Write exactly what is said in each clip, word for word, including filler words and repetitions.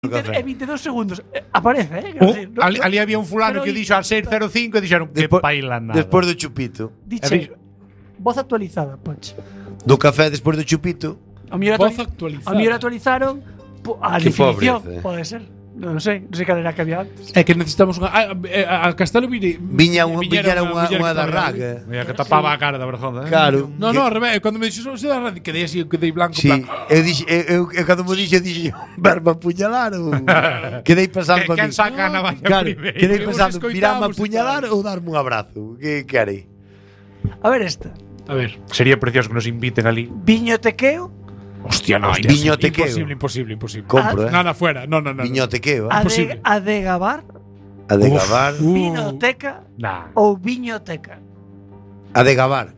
E veintidós segundos eh, aparece, eh? Oh, Decir, no, ali, ali había un fulano que dixo a seis cero cinco e dixeron que paila nada. Despois do chupito. Diche, voz actualizada, Poch. Do café despois do chupito. A mellor Voz actuali actualizada. a mellor actualizaron po, a Que definición, pobreza. pode ser. Non sei, non sei cal era que había antes. É que necesitamos unha a, a, a Castelo vire, Viña unha viñera viñera unha muller unha que da estaba raga. Mira, que tapaba a cara da vergonza, eh? Claro. No, no, ao revés, cando me dixo se da radio, quedei así, quedei blanco, Sí, blanco. eu dixo, eu, eu, eu cando me dixo, dixo, verba apuñalar ou quedei pensando Que- para quen mí. saca a navalla Claro, primeiro? quedei Que vos pensando, escoitamos virame e apuñalar tal. ou darme un abrazo. Que quere? A ver esta. A ver. Sería precioso que nos inviten ali. Viñotequeo, Hostia, no, Hostia, imposible. viñotequeo. Imposible, imposible, imposible. Compro, eh. Nada, fuera. No, no, no. no. Viñotequeo, eh. a de, Imposible. a de gabar, A de gabar. Uh. vinoteca Nah. ou viñoteca. A de gabar.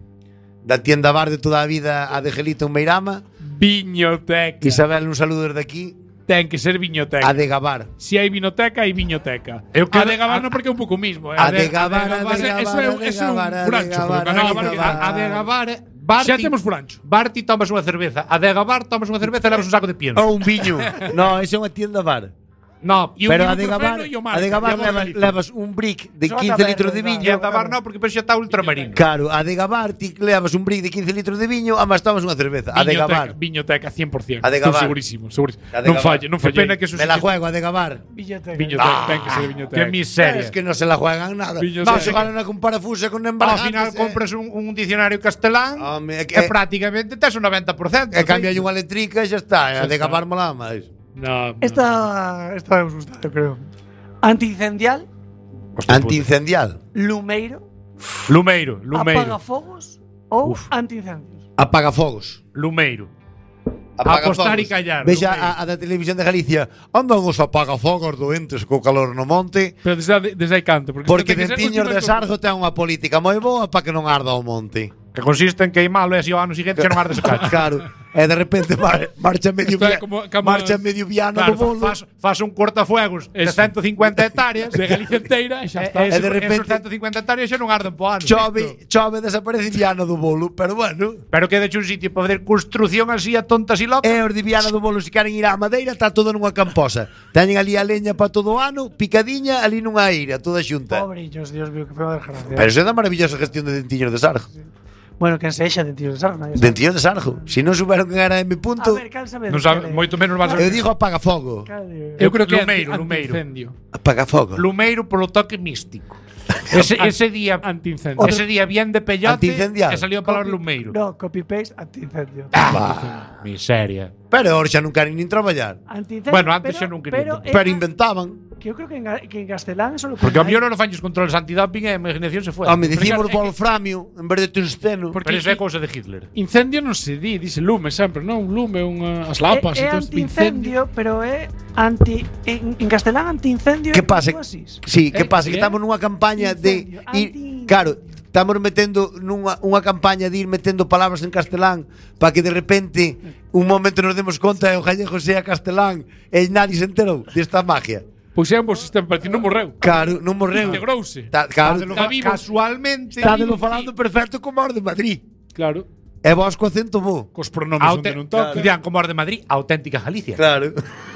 Da tienda bar de toda a vida a de Gelito en Meirama. Viñoteca. Isabel, un saludo desde aquí. Ten que ser viñoteca. A de gabar. Si hai vinoteca, hai viñoteca. Eu a quero- de gabar a- non porque é un pouco mismo. Eh. A de gabar, a de Eso- gabar, eso é- a de eso é un gabar, a de furancho, gabar, porque a no, de no, porque gabar. A, a de Gabar, eh, Barti, Xa temos furancho. Barti tomas unha cerveza. A de Gabar tomas unha cerveza e levas un saco de pienso. Ou un viño. No, esa é unha tienda bar. No, E un Pero a de ibuprofeno gabar, e o a marca, de gabar e a leva, Borrelito. levas un brick de Sota quince verde, litros de va. E viño. a de Gabar no, porque pensa está ultramarino. Claro, a de gabar ti levas un brick de quince litros de viño, amas tomas unha cerveza. A de gabar. Viñoteca, cien por cien. A de Estou gabar. segurísimo, segurísimo. A de Non gabar. falle, non Que falle. pena que eso Me la juego a de gabar. Viñoteca. Viñoteca, ten que ser viñoteca. Que miseria. Es que no se la juegan nada. Viño No, seco. se ganan con parafusa con Ao embargantes. final eh. compras un, un diccionario castelán Home, é que- e prácticamente tes un noventa por cento. E cambia unha letrica e xa está. A Xa de está. gabar mola máis. No, no. Esta esta me gusta, eu creo. Antiincendial, Antiincendial. lumeiro, Lumeiro, Lumeiro. apagafogos ou Uf. antiincendios. Apagafogos. Lumeiro. Apagafogos. Apostar e callar, Vexa Lumeiro. a, a da televisión de Galicia. Andan os apagafogos doentes co calor no monte. Pero desde, desde aí canto. Porque, Porque ten que ser Dentiños última de Sargo ten unha política moi boa para que non arda o monte. Que consiste en queimalo e así ao ano seguinte xa non arde ese cacho. Claro. E de repente mar, marcha medio Isto é via, como- como- marcha medio viano Claro, do bolo. faz, faz un cortafuegos de Eso. ciento cincuenta hectáreas. De Galicia inteira e xa está. E, e, E de repente- esos ciento cincuenta hectáreas xa non arden po ano. Chove, chove, desaparece Viana do bolo, pero bueno. Pero que de un sitio para facer construcción así a tontas e locas. E os de Viana do bolo, se queren ir á madeira, está todo nunha camposa. Teñen ali a leña para todo o ano, picadiña, ali nunha eira, toda xunta. Pobrillos, Dios mío, que fue unha desgracia. Pero eso é da maravillosa gestión de Dentiños de Sargo. Bueno, quen se exa Dentiños de Sargo, nadie sabe. Dentiños de Sargo. Se non souberon que era M. A Punto, ver, cal sabe? Non sabe, moito menos vas a eu digo apagafogo. Eu creo que é Lumeiro, anti- Lumeiro. antiincendio. Apagafogo. Lumeiro polo toque místico. Ese, ese día Antiincendio. ese día bien de peyote Antiincendiado. e salió a palabra Lumeiro. No, copy-paste, antiincendio. Bah. Miseria. Pero ahora xa non queren nin traballar. Antiincendio. Bueno, antes pero- xa non quería Pero, Pero en- inventaban. que eu creo que en, ga- que en castelán eso lo Porque ao ponen mellor aí. non fañes controles antidoping e a imaginación se foi. Home, dicimos claro, é que- wolframio en vez de tungsteno. Porque Pero iso é cousa de Hitler. incendio non se di, dice lume sempre, non? Un lume, unha, as lapas, É, é e todo isto, incendio. antiincendio, pero é anti en, en castelán antiincendio. Que é pasa? algo así. Sí, que Eh, pasa? Que ¿qué? estamos nunha campaña de Incendio, ir, anti- claro, estamos metendo nunha unha campaña de ir metendo palabras en castelán para que de repente un momento nos demos conta e o gallego sea castelán e nadie se enterou desta magia. Pois é un bo sistema, parece non morreu. Claro, non morreu. Integrouse. Ta, claro, Está vivo. Casualmente. está de lo falando perfecto como os de Madrid. Claro. E vos co acento bo. Cos pronomes Aute, onde non toca. dirán como os de Madrid, auténtica Galicia. Claro.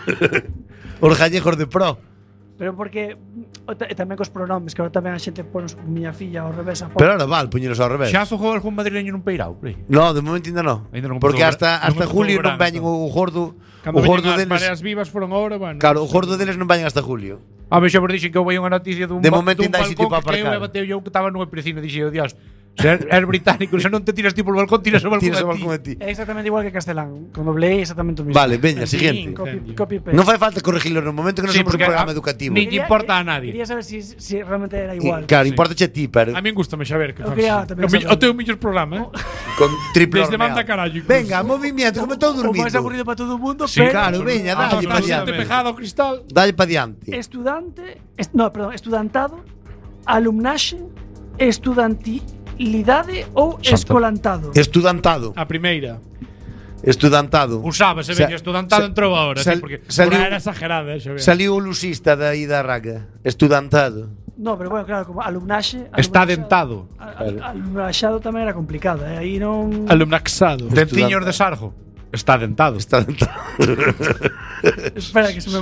Os gallegos de pro. Pero porque o ta- e tamén cos pronomes, que agora tamén a xente pon miña filla ao revés a Pero ahora val, puñeros ao revés. Xa jogou algún madrileño nun peirao, por aí? No, de momento ainda non. Ainda non Porque empezou hasta o- non hasta empezou julio o non verano, veñen o gordo. Cando O gordo veñen as deles. mareas vivas foron agora, bueno. Claro, o gordo deles non veñen hasta julio. A ver, xa vos dixen que eu veio unha noticia dun, De ba- momento dun ainda hai sitio balcón para que eu aparcar. e bateu eu que estaba nunha piscina. Dixe, oh, Dios, ser er británico, se non te tiras ti polo balcón, tiras o balcón Tienes a o ti. balcón a ti. É exactamente igual que castelán. Con doble E exactamente o mismo. Vale, veña, Sí, siguiente. Copy, copy paste. Non fai falta corregirlo no momento que non Sí, somos un porque programa a- educativo. ni- te importa a nadie. Quería saber si, si realmente era Y, igual. claro, Sí. importa che ti, pero A min gustame xa ver que Eu faz. quería tamén O, mi- saber. o teu millor programa, eh? con triple Desde horneado. manda carallo. incluso. Venga, movimiento, como estou O dormindo. máis aburrido para todo o mundo, Sí, pero Claro, veña, Ah, dalle está para xente diante. pejada ao cristal. Dalle para diante. estudante, est, no, perdón, estudantado, alumnaxe, estudantilidade ou Santo. escolantado. Estudantado. A primeira. Estudantado. Usaba, se Sa- veña, estudantado sa- entrou agora, sal- sí, porque saliu, Ora era exagerada, eh, xa ver. saliu o lusista da ida raga. Estudantado. No, pero bueno, claro, como alumnaxe, está alumnaxado- dentado. a- a- Alumnaxado tamén era complicado, eh? Aí non Alumnaxado. Dentiños de Sargo. Está dentado. Está dentado. Espera, que se me